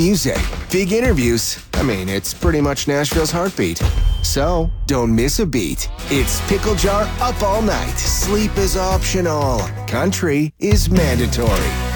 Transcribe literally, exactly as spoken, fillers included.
music, big interviews. I mean, it's pretty much Nashville's heartbeat. So, don't miss a beat. It's Pickle Jar up all night. Sleep is optional. Country is mandatory.